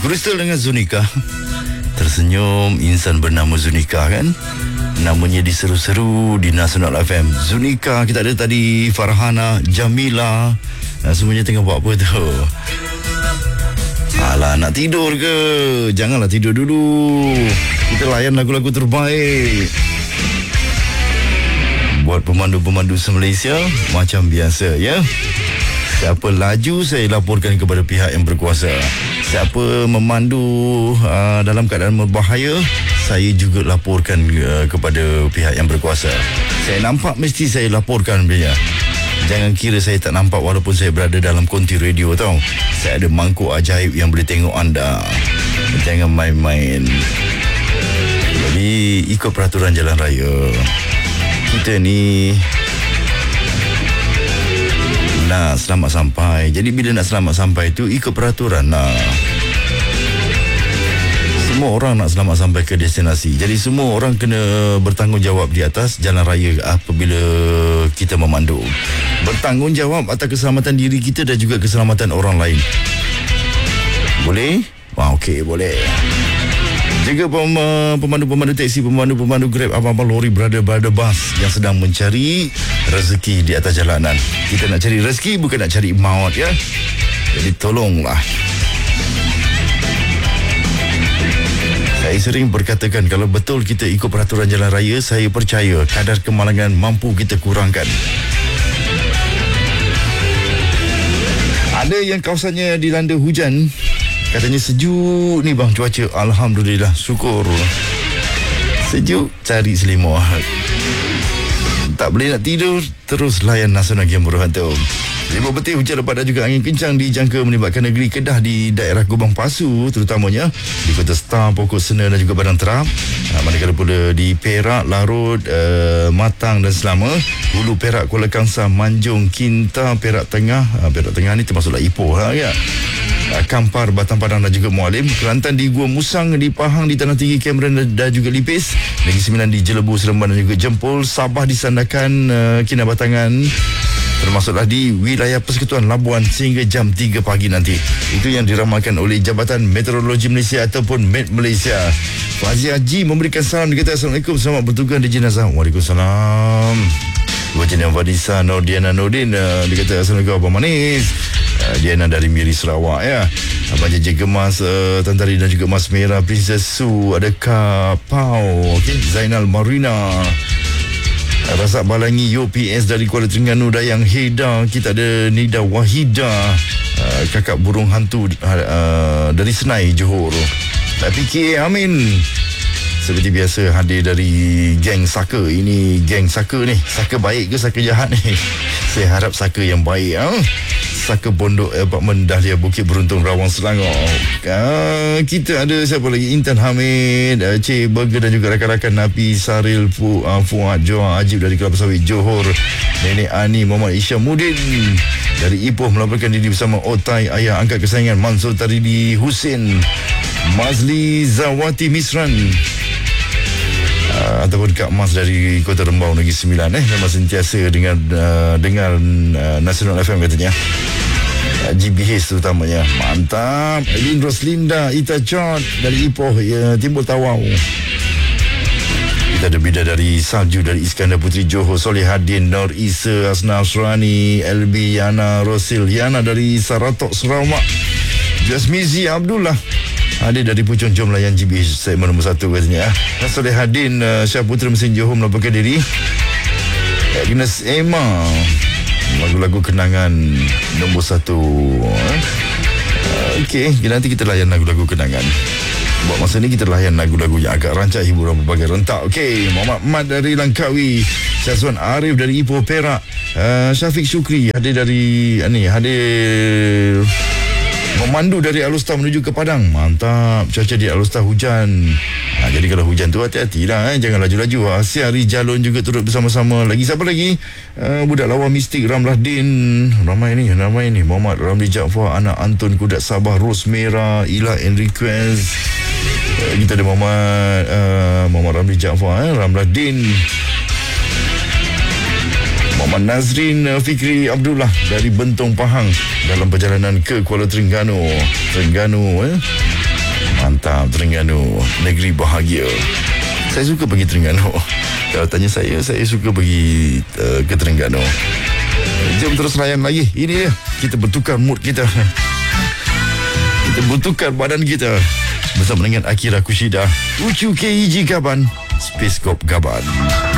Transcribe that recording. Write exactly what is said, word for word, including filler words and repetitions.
Crystal dengan Zunika. Tersenyum insan bernama Zunika kan. Namanya diseru-seru di Nasional F M. Zunika, kita ada tadi Farhana, Jamila. Nah, semuanya tengah buat apa tu? Alah, nak tidur ke? Janganlah tidur dulu. Kita layan lagu-lagu terbaik buat pemandu-pemandu se-Malaysia macam biasa, ya. Siapa laju, saya laporkan kepada pihak yang berkuasa. Siapa memandu uh, dalam keadaan berbahaya, saya juga laporkan uh, kepada pihak yang berkuasa. Saya nampak, mesti saya laporkan dia. Jangan kira saya tak nampak walaupun saya berada dalam konti radio tau. Saya ada mangkuk ajaib yang boleh tengok anda. Jangan main-main. Jadi ikut peraturan jalan raya. Kita ni nak selamat sampai. Jadi bila nak selamat sampai tu, ikut peraturan lah. Semua orang nak selamat sampai ke destinasi. Jadi semua orang kena bertanggungjawab di atas jalan raya apabila kita memandu. Bertanggungjawab atas keselamatan diri kita dan juga keselamatan orang lain. Boleh? Wah, okey, boleh. Juga pemandu-pemandu teksi, pemandu-pemandu Grab, abang-abang lori, brother-brother bus yang sedang mencari rezeki di atas jalanan. Kita nak cari rezeki, bukan nak cari maut, ya. Jadi tolonglah. Saya sering berkatakan, kalau betul kita ikut peraturan jalan raya, saya percaya kadar kemalangan mampu kita kurangkan. Ada yang kawasannya dilanda hujan. Katanya sejuk ni bang cuaca. Alhamdulillah, syukur. Sejuk, cari selimut. Tak boleh nak tidur, terus layan Nasional Game Berhantu. Lima betul hujan lebat dan juga angin kencang dijangka melibatkan negeri Kedah di daerah Gubang Pasu, terutamanya di Kota Star, Pokok Sena dan juga Padang Terap. Manakala pula di Perak, Larut, uh, Matang dan Selama, Hulu Perak, Kuala Kangsar, Manjung, Kinta, Perak Tengah. Uh, Perak Tengah ni termasuklah Ipoh lah, ya. Kampar, Batang Padang dan juga Mualim, Kelantan di Gua Musang, di Pahang, di Tanah Tinggi, Cameron dan juga Lipis, Negeri Sembilan di Jelebu, Seremban dan juga Jempol, Sabah di Sandakan, uh, Kinabatangan, termasuklah di wilayah Persekutuan Labuan sehingga jam tiga pagi nanti. Itu yang diramalkan oleh Jabatan Meteorologi Malaysia ataupun Met Malaysia. Fazi Haji memberikan salam, dia kata Assalamualaikum, selamat bertugas di jenazah. Waalaikumsalam. Wajina Vadisa Nordiana Nordin, uh, dia kata Assalamualaikum Abang Manis. Uh, Diana dari Miri Sarawak, ya. Abang Jeje Gemas, uh, Tantari dan juga Mas Merah, Princess Su, ada Kak Pau, okay. Zainal Marina, Razak Balangi, U P S dari Kuala Terengganu, Dayang Heda. Kita ada Nida Wahida, uh, kakak burung hantu uh, dari Senai, Johor. Tak fikir, amin. Seperti biasa hadir dari geng Saka. Ini geng Saka ni. Saka baik ke Saka jahat ni? Saya harap Saka yang baik. Ha? Saka Pondok Apartmen Dahlia, Bukit Beruntung, Rawang, Selangor. Uh, kita ada siapa lagi? Intan Hamid, uh, Cik Burger dan juga rakan-rakan Napi, Saril, Fu, uh, Fuad, Johan, Ajib dari Kelapa Sawit, Johor. Nenek Ani, Muhammad Isyamuddin dari Ipoh melaporkan diri bersama Otai, ayah angkat kesayangan Mansur Taridi Husin, Mazli Zawati Misran, uh, ataupun Kak Mas dari Kota Rembau, Negeri Sembilan, eh memang sentiasa dengan uh, dengar uh, Nasional F M katanya. uh, G B H terutamanya. Mantap. Elin Roslinda, Ita Chot dari Ipoh, ya, Timbul Tawau. Kita ada Bidadari Salju dari Iskandar Putri, Johor, Solihadin, Nur Isa, Asna Asrani, L B Yana Rosil, Yana dari Saratok, Sarawak, Jasmizi Abdullah hadir dari Puchong, jom layan G B H segmen nombor satu katanya. Solihadin, uh, Syah Putra Mesin Johor melaporkan diri. Agnes Emma, lagu-lagu kenangan nombor satu. uh, Okey, nanti kita layan lagu-lagu kenangan. Buat masa ni kita layan lagu-lagu yang agak rancak, hiburan berbagai rentak. Okey, Muhammad Mat dari Langkawi, Syazwan Arif dari Ipoh Perak, uh, Syafiq Syukri hadir dari uh, ni hadir memandu dari Alustar menuju ke Padang. Mantap. Cuaca di Alustar hujan. Ha, jadi kalau hujan tu hati-hatilah, eh. Jangan laju-laju. Asia Rijalon juga turut bersama-sama. Lagi siapa lagi? Uh, budak lawa mistik Ramlah Din. Ramai ni, ramai ni. Muhammad Ramli Jaafar, anak Anton Kudat Sabah, Ros Merah, Ila and Request. Uh, kita ada Muhammad uh, Muhammad Ramli Jaafar, eh. Ramlah Din. Muhammad Nazrin Fikri Abdullah dari Bentong Pahang dalam perjalanan ke Kuala Terengganu. Terengganu, eh. Mantap, Terengganu, negeri bahagia. Saya suka pergi Terengganu. Kalau tanya saya, saya suka pergi uh, ke Terengganu. Jom terus layan lagi. Ini dia, kita bertukar mood kita. Kita bertukar badan kita bersama dengan Akira Kushida, Uchu Keiji Gaban, Space Corp Gaban.